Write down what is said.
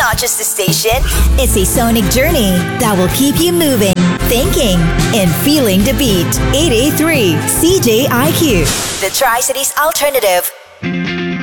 not just a station. It's a sonic journey that will keep you moving, thinking, and feeling the beat. 883 CJIQ. The Tri-Cities Alternative.